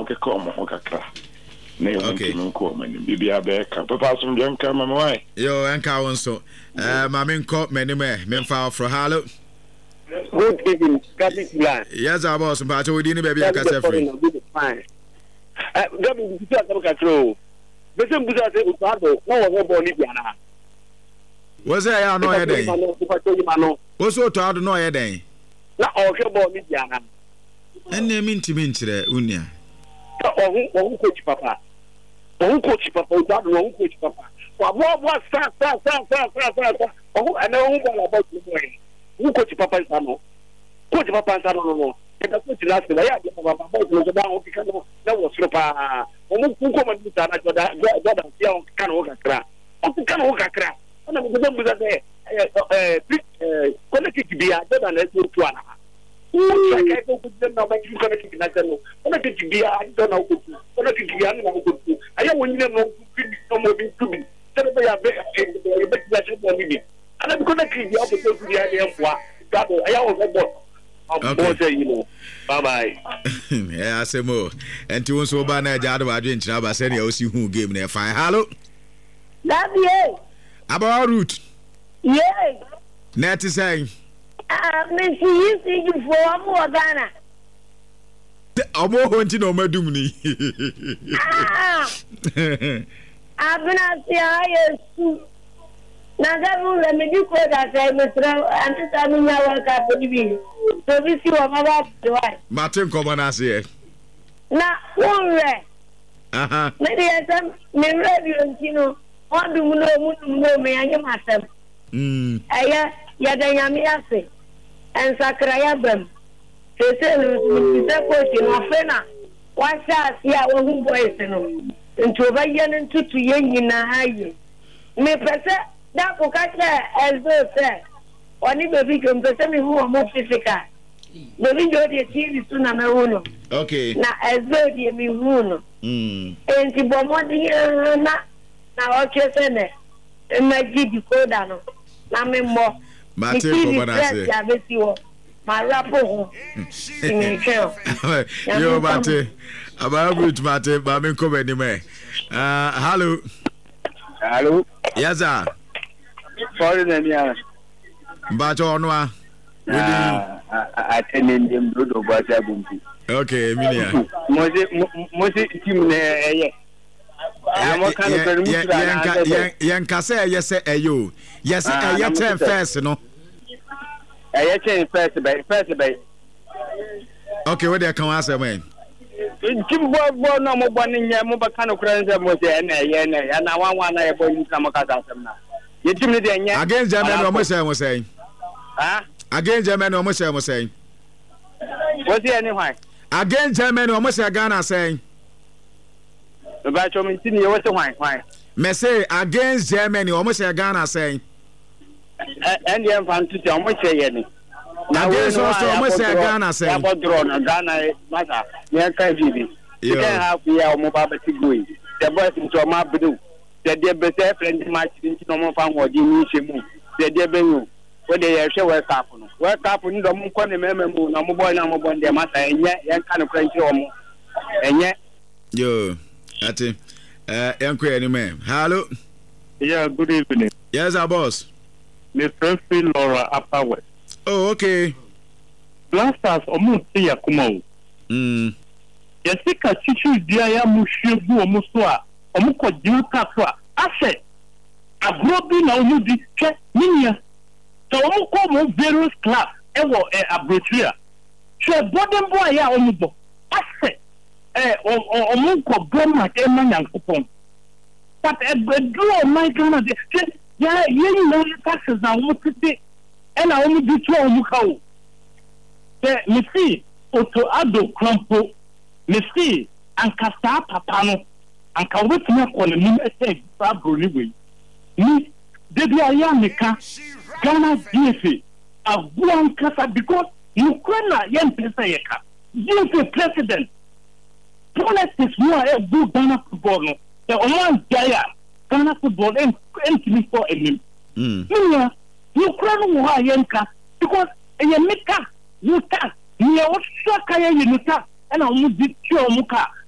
ke come ho kakra na yo nko mani bibia be ka papa so bianka mama why yo enka won so mama nko mani me fa for hello good evening Gabi Plan yes our boss but we dey ni baby aka free fine Gabi you see aka control be say buza say utado no wo bo ni biana was there ya no ye den was so to no ye den na o ke bo ni biana enne mintimi nkyere unia o coach papa utado no coach papa wa bo sa o ana o bo la bo ni coach papa no no eda coach last year ya papa no so ba o kika no na wo soro pa o mu ko ma ni ta na joda sia o kika no kakra ona me go buza say connect bia joda na so tu ana like I go to them now make you connect na no connect bia do na ko connect bia na ko aya woni na no mo bi to bi se be ya be ya se mo bi ana bi connect bia ko to bia na enfwa gado aya wo go okay, you know. Bye. Yeah, I say more. And to so ba na jado ba dwen chira ba say na o si hu game na fine. Hello. Dabi. About route. Yeah. Net say. Me see you for am Ghana. Omo ho nti no madum ni. Abna si ayesu. Nagaru le me di ko da say Mr. Anita mi nya wa ka bi. So bi si wa ma ba do ai. Martin komo na se. Na wonre. Aha. Me di asam me radio ntino. Odum no me anya masam. Aya ya da nya mi ase. En sakra ya bam. Se lu se ko ti no fena. Wa sha si a wo hu boys no. Nto ba ye ntutu ye nyina haye. Me pese da ko ka ezo se oni baby ko mpese mi hu mo physical baby jo de TV tu na me hu no okay na ezo de mi hu no enti bo mo di na o chese ne ma gidi ko da no na me mo mate ko bana se ya be si wo ma rapo ho yo mate about mate ba me ko be ni me hello yes sir. Sorry, Nania. But on one. I attended them blood of Batabumpi. Okay, Emilia. Mosi team there. Yankasa, yes, ayo. Yes, I 10 first, no. I 10 first by. Okay, what they come answer, man. Jim Bob, no more one in Yamobacano Crans and Mose, and I want I boy in Samakata. Against German, almost was saying. Against German, almost was saying. What's the anyway? Against German, almost a Ghana saying. About your senior, what's the wine? Messay against Germany, almost a Ghana saying. And the infant to tell me say any. Now, there's also almost a Ghana saying. About drone, Ghana, matter. You can't have the mobile going. The boys into a map do. The dear better friend match into no found what you need to move. The dear Bengu, where they are sure where happen. Where happen, the moon can remember no more number one, their matter, and yet, kind of French and yet. Yo, that's it. Enquiry, man. Hello. Yeah, good evening. Yes, our boss. Miss Friendly Laura Upper West. Oh, okay. Blasters almost see a kumo. Yes, I can teach dear Mushu Musua. Omuko jiuka kwa ase agrobi na omudi che minia so omuko mo various class ewo abrotria che bodem boy ya omubo ase omuko boma ke manyankopon but do my God ya ye no taxes na omutite e na omudi tu omuka o me see oto ado krampo me see ankasa papa no anka wetuma kole nim ese fabroni we ni debi ayameka Ghana DFA abuan kasa because Ukraine yen pesa yeka DFA president politics more e do Ghana football no the one dia Ghana football and for enim Ukraine wo ayenka because eyemeka yuta ni o saka ye yuta na omu di ti omuka